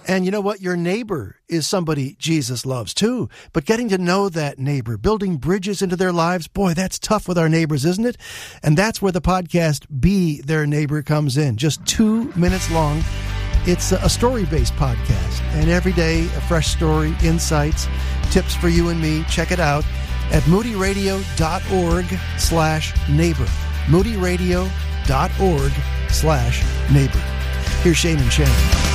And you know what? Your neighbor is somebody Jesus loves too. But getting to know that neighbor, building bridges into their lives, boy, that's tough with our neighbors, isn't it? And that's where the podcast Be Their Neighbor comes in. Just 2 minutes long. It's a story-based podcast. And every day, a fresh story, insights, tips for you and me. Check it out at moodyradio.org/neighbor. moodyradio.org/neighbor. Here's Shane and Shannon.